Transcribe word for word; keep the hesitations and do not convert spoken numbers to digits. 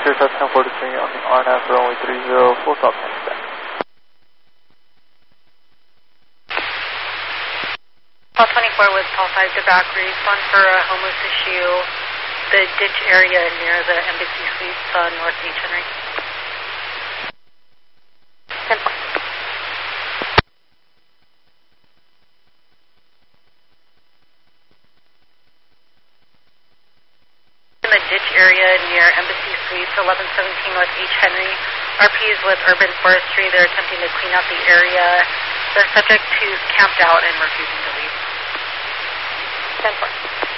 Sirius ten forty-three on the R N A for runway three zero, full stop, next back. Call twenty-four with call five to back, respond for a homeless issue, the ditch area near the Embassy Suites on North H. Henry. ten four. In the ditch area near Embassy Suites, eleven seventeen North H. Henry. R Ps with Urban Forestry, they're attempting to clean out the area. The subject who's camped out and refusing to leave. ten four.